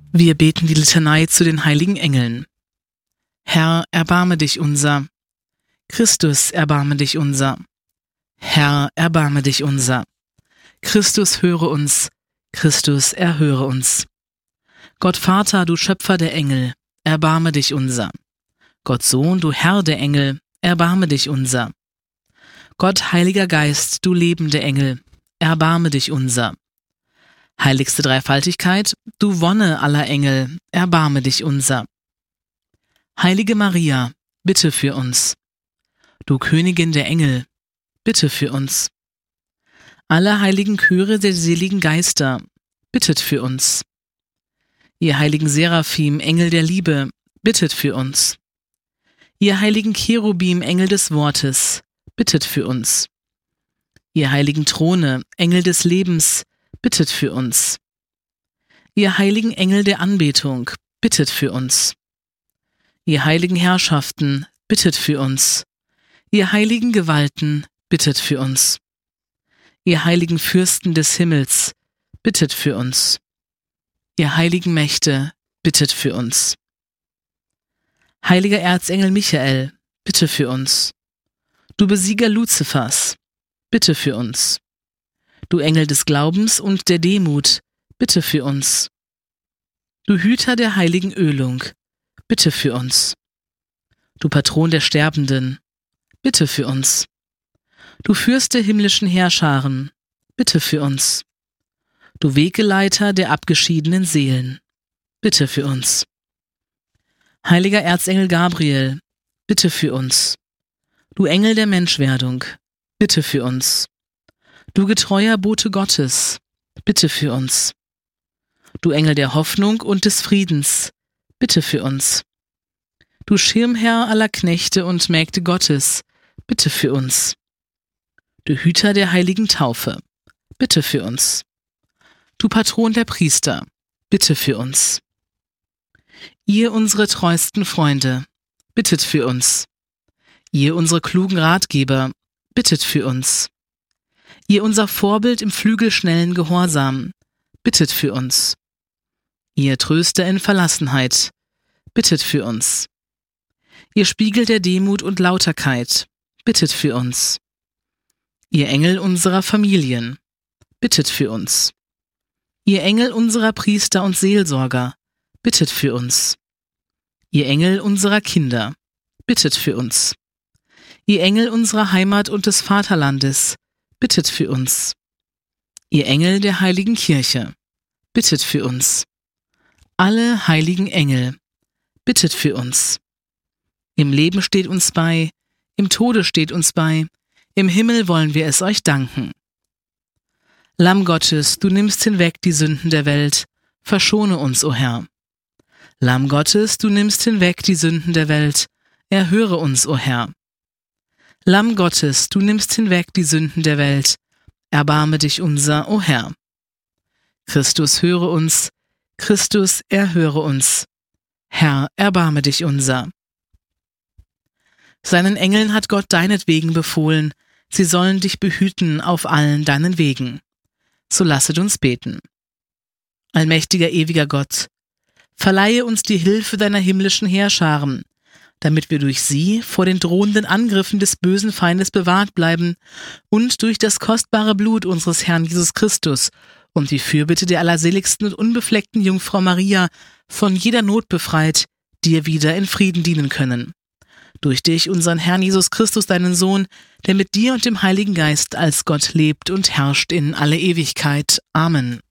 Wir beten die Litanei zu den heiligen Engeln. Herr, erbarme dich unser. Christus, erbarme dich unser. Herr, erbarme dich unser. Christus, höre uns. Christus, erhöre uns. Gott Vater, du Schöpfer der Engel, erbarme dich unser. Gott Sohn, du Herr der Engel, erbarme dich unser. Gott Heiliger Geist, du lebende Engel, erbarme dich unser. Heiligste Dreifaltigkeit, du Wonne aller Engel, erbarme dich unser. Heilige Maria, bitte für uns. Du Königin der Engel, bitte für uns. Alle heiligen Chöre der seligen Geister, bittet für uns. Ihr heiligen Seraphim, Engel der Liebe, bittet für uns. Ihr heiligen Cherubim, Engel des Wortes, bittet für uns. Ihr heiligen Throne, Engel des Lebens, bittet für uns. Ihr heiligen Engel der Anbetung, bittet für uns. Ihr heiligen Herrschaften, bittet für uns. Ihr heiligen Gewalten, bittet für uns. Ihr heiligen Fürsten des Himmels, bittet für uns. Ihr heiligen Mächte, bittet für uns. Heiliger Erzengel Michael, bitte für uns. Du Besieger Luzifers, bitte für uns. Du Engel des Glaubens und der Demut, bitte für uns. Du Hüter der heiligen Ölung, bitte für uns. Du Patron der Sterbenden, bitte für uns. Du Fürst der himmlischen Heerscharen, bitte für uns. Du Wegeleiter der abgeschiedenen Seelen, bitte für uns. Heiliger Erzengel Gabriel, bitte für uns. Du Engel der Menschwerdung, bitte für uns. Du getreuer Bote Gottes, bitte für uns. Du Engel der Hoffnung und des Friedens, bitte für uns. Du Schirmherr aller Knechte und Mägde Gottes, bitte für uns. Du Hüter der heiligen Taufe, bitte für uns. Du Patron der Priester, bitte für uns. Ihr unsere treuesten Freunde, bittet für uns. Ihr unsere klugen Ratgeber, bittet für uns. Ihr unser Vorbild im flügelschnellen Gehorsam, bittet für uns. Ihr Tröster in Verlassenheit, bittet für uns. Ihr Spiegel der Demut und Lauterkeit, bittet für uns. Ihr Engel unserer Familien, bittet für uns. Ihr Engel unserer Priester und Seelsorger, bittet für uns. Ihr Engel unserer Kinder, bittet für uns. Ihr Engel unserer Heimat und des Vaterlandes, bittet für uns. Ihr Engel der heiligen Kirche, bittet für uns. Alle heiligen Engel, bittet für uns. Im Leben steht uns bei, im Tode steht uns bei, im Himmel wollen wir es euch danken. Lamm Gottes, du nimmst hinweg die Sünden der Welt, verschone uns, o Herr. Lamm Gottes, du nimmst hinweg die Sünden der Welt, erhöre uns, o Herr. Lamm Gottes, du nimmst hinweg die Sünden der Welt, erbarme dich unser, o Herr. Christus, höre uns, Christus, erhöre uns. Herr, erbarme dich unser. Seinen Engeln hat Gott deinetwegen befohlen, sie sollen dich behüten auf allen deinen Wegen. So lasset uns beten. Allmächtiger, ewiger Gott, verleihe uns die Hilfe deiner himmlischen Heerscharen, damit wir durch sie vor den drohenden Angriffen des bösen Feindes bewahrt bleiben und durch das kostbare Blut unseres Herrn Jesus Christus und die Fürbitte der allerseligsten und unbefleckten Jungfrau Maria von jeder Not befreit, dir wieder in Frieden dienen können. Durch dich, unseren Herrn Jesus Christus, deinen Sohn, der mit dir und dem Heiligen Geist als Gott lebt und herrscht in alle Ewigkeit. Amen.